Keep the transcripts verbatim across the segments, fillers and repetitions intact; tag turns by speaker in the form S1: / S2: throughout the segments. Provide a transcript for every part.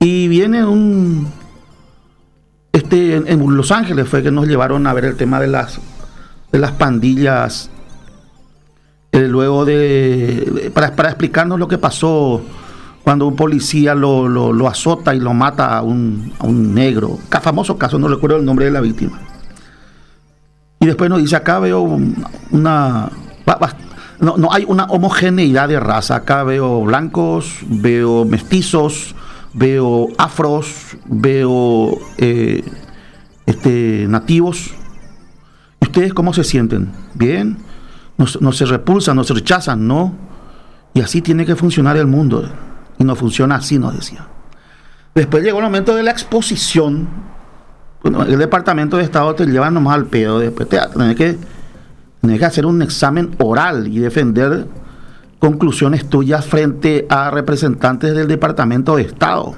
S1: Y viene un... Este, en, en Los Ángeles fue que nos llevaron a ver el tema de las, de las pandillas. Eh, luego de... de para, para explicarnos lo que pasó cuando un policía lo, lo, lo azota y lo mata a un, a un negro. Famoso caso, no recuerdo el nombre de la víctima. Y después nos dice, acá veo una... No, no hay una homogeneidad de raza. Acá veo blancos, veo mestizos, veo afros, veo eh, este, nativos. ¿Y ustedes cómo se sienten? ¿Bien? No, no se repulsan, no se rechazan, ¿no? Y así tiene que funcionar el mundo. Y no funciona así, nos decía. Después llegó el momento de la exposición. Bueno, el Departamento de Estado te lleva nomás al pedo. Después te tenés que, tenés que hacer un examen oral y defender conclusiones tuyas frente a representantes del Departamento de Estado.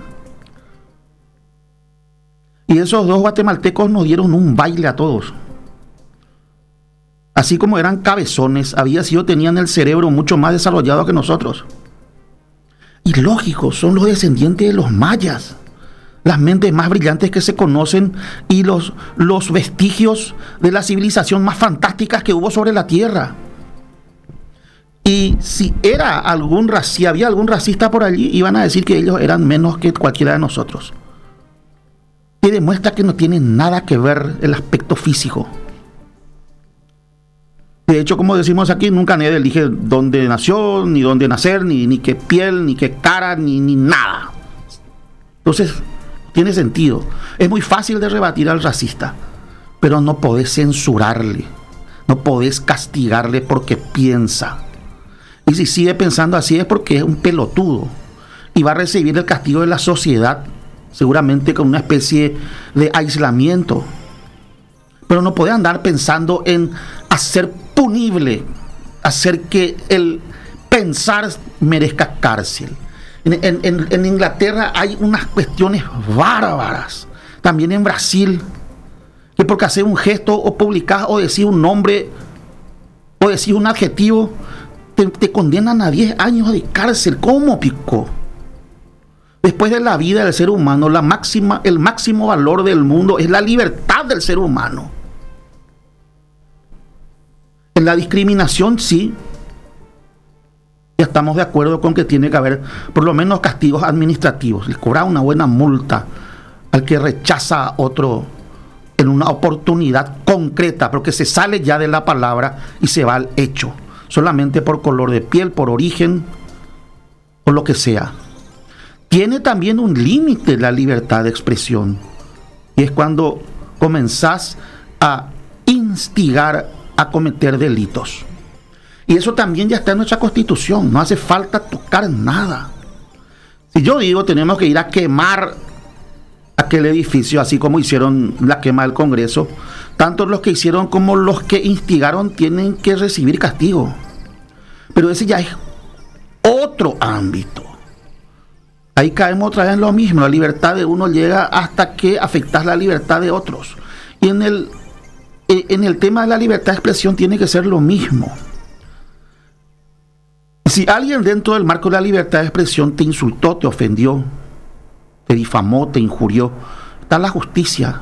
S1: Y esos dos guatemaltecos nos dieron un baile a todos. Así como eran cabezones, había sido, tenían el cerebro mucho más desarrollado que nosotros. Y lógico, son los descendientes de los mayas, las mentes más brillantes que se conocen y los, los vestigios de la civilización más fantásticas que hubo sobre la tierra. Y si era algún si había algún racista por allí, iban a decir que ellos eran menos que cualquiera de nosotros. Que demuestra que no tiene nada que ver el aspecto físico. De hecho, como decimos aquí, nunca nadie elige dónde nació, ni dónde nacer, ni, ni qué piel, ni qué cara, ni, ni nada. Entonces, tiene sentido. Es muy fácil de rebatir al racista, pero no podés censurarle, no podés castigarle porque piensa. Y si sigue pensando así es porque es un pelotudo y va a recibir el castigo de la sociedad, seguramente con una especie de aislamiento. Pero no puede andar pensando en hacer punible, hacer que el pensar merezca cárcel. En, en, en, en Inglaterra hay unas cuestiones bárbaras, también en Brasil, que porque hacer un gesto o publicar o decir un nombre o decir un adjetivo, te, te condenan a diez años de cárcel. ¿Cómo, pico? Después de la vida del ser humano, la máxima, el máximo valor del mundo es la libertad del ser humano. En la discriminación, sí, ya estamos de acuerdo con que tiene que haber por lo menos castigos administrativos. Le cobra una buena multa al que rechaza a otro en una oportunidad concreta, porque se sale ya de la palabra y se va al hecho, solamente por color de piel, por origen o lo que sea. Tiene también un límite la libertad de expresión, y es cuando comenzás a instigar a cometer delitos. Y eso también ya está en nuestra Constitución, no hace falta tocar nada. Si yo digo tenemos que ir a quemar aquel edificio, así como hicieron la quema del Congreso, tanto los que hicieron como los que instigaron tienen que recibir castigo. Pero ese ya es otro ámbito. Ahí caemos otra vez en lo mismo, la libertad de uno llega hasta que afectas la libertad de otros. Y en el En el tema de la libertad de expresión tiene que ser lo mismo. Si alguien dentro del marco de la libertad de expresión te insultó, te ofendió, te difamó, te injurió, está la justicia.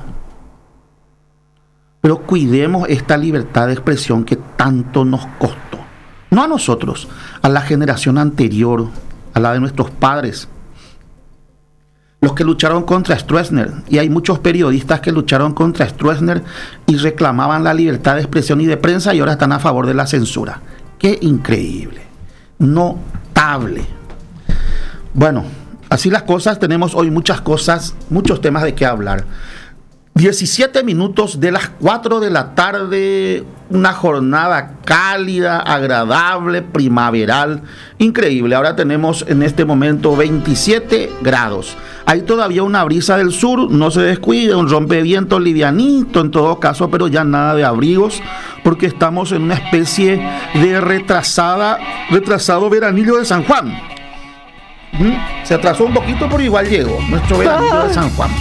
S1: Pero cuidemos esta libertad de expresión que tanto nos costó. No a nosotros, a la generación anterior, a la de nuestros padres. Los que lucharon contra Stroessner, y hay muchos periodistas que lucharon contra Stroessner y reclamaban la libertad de expresión y de prensa y ahora están a favor de la censura. ¡Qué increíble! Notable. Bueno, así las cosas, tenemos hoy muchas cosas, muchos temas de qué hablar. diecisiete minutos de las cuatro de la tarde, una jornada cálida, agradable, primaveral, increíble. Ahora tenemos en este momento veintisiete grados. Hay todavía una brisa del sur, no se descuide, un rompeviento livianito en todo caso, pero ya nada de abrigos, porque estamos en una especie de retrasada, retrasado veranillo de San Juan. ¿Mm? Se atrasó un poquito, pero igual llegó nuestro veranillo de San Juan.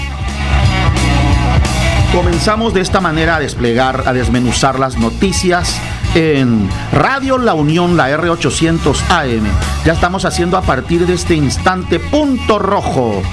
S1: Comenzamos de esta manera a desplegar, a desmenuzar las noticias en Radio La Unión, la R ochocientos A M. Ya estamos haciendo a partir de este instante punto rojo.